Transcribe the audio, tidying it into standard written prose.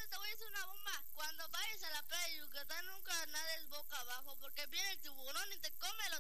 Aparte te voy a decir una bomba. Cuando vayas a la playa de Yucatán nunca nades boca abajo porque viene el tiburón y te come